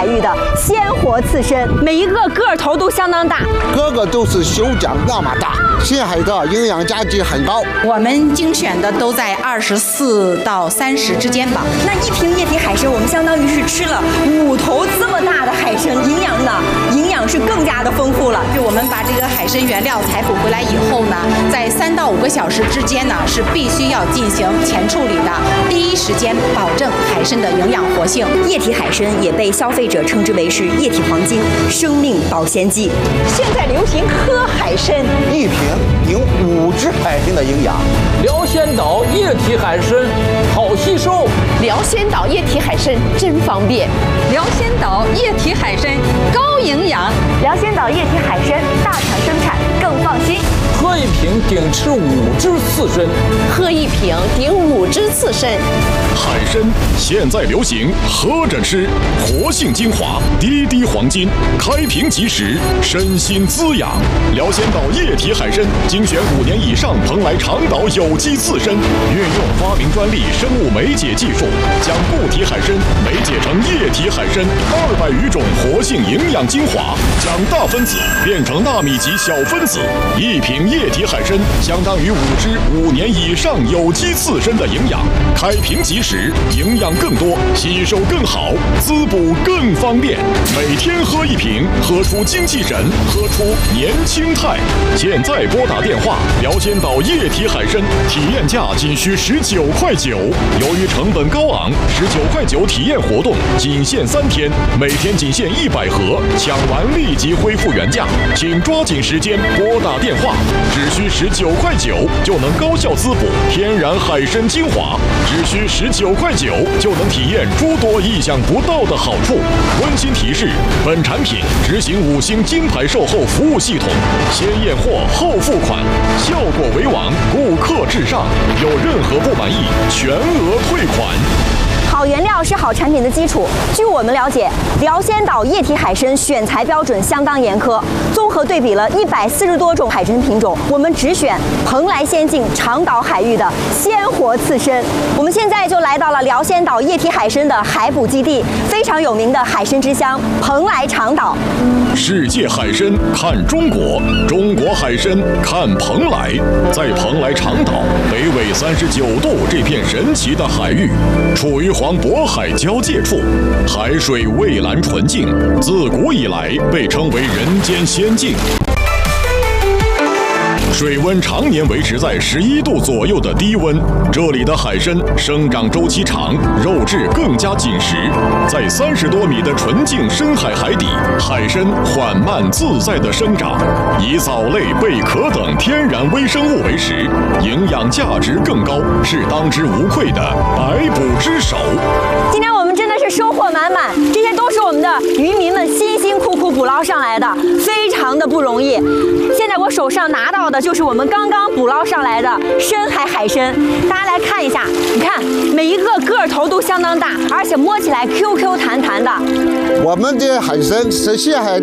海域的鲜活刺身，每一个个头都相当大， 个个都是手掌那么大。深海的营养价值很高， 我们精选的都在24到30之间吧。 那一瓶液体海参，我们相当于是吃了5头这么大的海参，营养是更加的丰富了。 就我们把这个海参原料采捕回来以后呢，在3到5个小时之间呢，是必须要进行前处理的，第一时间保证海参的营养活性。 液体海参也被消费者称之为是液体黄金、生命保鲜剂。 现在流行喝海参， 一瓶有5只海参的营养。 辽仙岛液体海参好吸收， 辽仙岛液体海参真方便， 辽仙岛液体海参高营养， 辽仙岛液体海参大厂生产更放心。 喝一瓶顶吃5只刺身， 喝一瓶顶5只刺身。 海参现在流行喝着吃，活性精华，滴滴黄金，开瓶即食，身心滋养。辽仙岛液体海参精选5年以上蓬莱长岛有机刺参，运用发明专利生物酶解技术，将固体海参酶解成液体海参200余种活性营养精华，将大分子变成纳米级小分子。一瓶液体海参相当于5只5年以上有机刺参的营养，开瓶即食，营养更多，吸收更好，滋补更方便。每天喝一瓶，喝出精气神，喝出年轻态。现在拨打电话，辽仙岛液体海参体验价仅需19块9。由于成本高昂，19块9体验活动仅限3天，每天仅限100盒，抢完立即恢复原价，请抓紧时间拨打电话，只需19块9就能高效滋补天然海参精华，只需19块9就能体验诸多意想不到的好处。温馨提示：本产品执行5星金牌售后服务系统，先验货后付款，效果为王，顾客至上，有任何不满意全额退款。 好原料是好产品的基础。据我们了解，辽仙岛液体海参选材标准相当严苛，综合对比了140多种海参品种，我们只选蓬莱仙境长岛海域的鲜活刺参。我们现在就来到了辽仙岛液体海参的海捕基地，非常有名的海参之乡蓬莱长岛。 世界海参看中国，中国海参看蓬莱。在蓬莱长岛北纬39度这片神奇的海域，处于黄渤海交界处，海水蔚蓝纯净，自古以来被称为人间仙境。水温常年维持在11度左右的低温，这里的海参生长周期长，肉质更加紧实。在30多米的纯净深海海底，海参缓慢自在地生长，以藻类、贝壳等天然微生物为食，营养价值更高，是当之无愧的百捕之首。 今天我们真的是收获满满，这些都是我们的渔民们辛辛苦苦捕捞上来的，非常的不容易。现在我手上拿到的就是我们刚刚捕捞上来的深海海参，大家来看一下，你看每一个个头都相当大，而且摸起来 Q Q 弹弹的。 我们的海参是深海